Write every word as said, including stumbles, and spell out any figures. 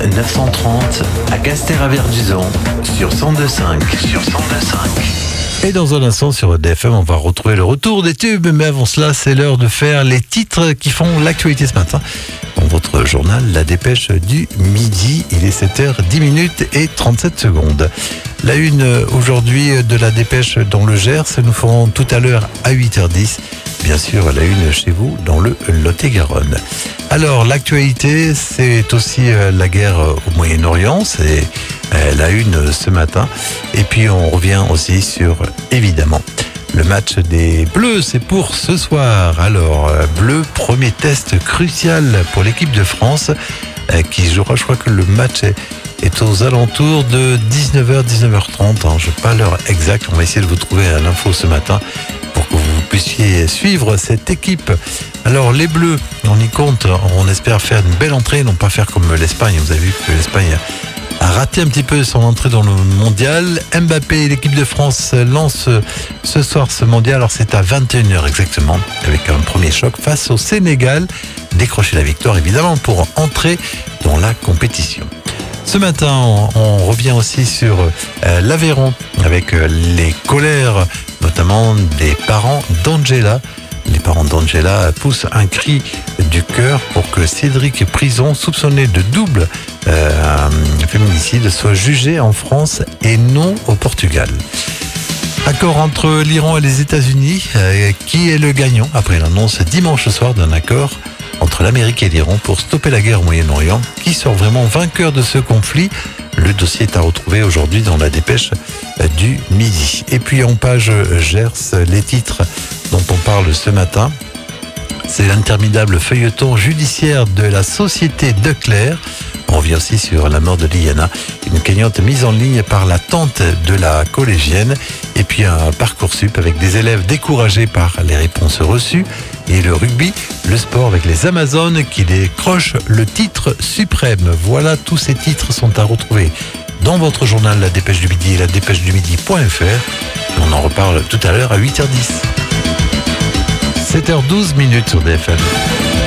neuf cent trente à Castres-à-Verduzon sur cent deux cinq. Sur cent deux cinq. Et dans un instant sur E D F M, on va retrouver le retour des tubes. Mais avant cela, c'est l'heure de faire les titres qui font l'actualité ce matin. Dans votre journal, la dépêche du midi. Il est sept heures dix et trente-sept secondes. La une aujourd'hui de la dépêche dans le Gers. Nous ferons tout à l'heure à huit heures dix. Bien sûr, la une chez vous dans le Lot-et-Garonne. Alors, l'actualité, c'est aussi la guerre au Moyen-Orient. C'est la une ce matin. Et puis, on revient aussi sur, évidemment, le match des Bleus. C'est pour ce soir. Alors, Bleu, premier test crucial pour l'équipe de France qui jouera, je crois que le match est, est aux alentours de dix-neuf heures, dix-neuf heures trente. Hein. Je n'ai pas l'heure exacte. On va essayer de vous trouver à l'info ce matin pour que vous puissiez suivre cette équipe. Alors les Bleus, on y compte, on espère faire une belle entrée, non pas faire comme l'Espagne. Vous avez vu que l'Espagne a raté un petit peu son entrée dans le mondial. Mbappé et l'équipe de France lancent ce soir ce mondial. Alors c'est à vingt et une heures exactement, avec un premier choc face au Sénégal. Décrocher la victoire évidemment pour entrer dans la compétition. Ce matin, on, on revient aussi sur euh, l'Aveyron avec euh, les colères, notamment des parents d'Angela. Les parents d'Angela poussent un cri du cœur pour que Cédric Prison, soupçonné de double euh, féminicide, soit jugé en France et non au Portugal. Accord entre l'Iran et les États-Unis. Euh, qui est le gagnant après l'annonce dimanche soir d'un accord entre l'Amérique et l'Iran pour stopper la guerre au Moyen-Orient? Qui sort vraiment vainqueur de ce conflit? Le dossier est à retrouver aujourd'hui dans la dépêche du midi. Et puis en page Gers, les titres dont on parle ce matin, c'est l'interminable feuilleton judiciaire de la société Declerc. On revient aussi sur la mort de Liana, une cagnotte mise en ligne par la tante de la collégienne. Et puis un Parcoursup avec des élèves découragés par les réponses reçues. Et le rugby, le sport avec les Amazones qui décrochent le titre suprême. Voilà, tous ces titres sont à retrouver dans votre journal La Dépêche du Midi et la dépêche du midi point f r. On en reparle tout à l'heure à huit heures dix. sept heures douze sur D F M.